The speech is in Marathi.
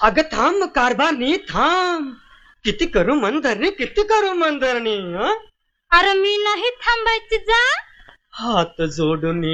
अगं थांब कारभारनी थांब. किती करू मनधरणी, किती करू मनधरणी. अरे मी नाही थांबायची, जा. हात जोडून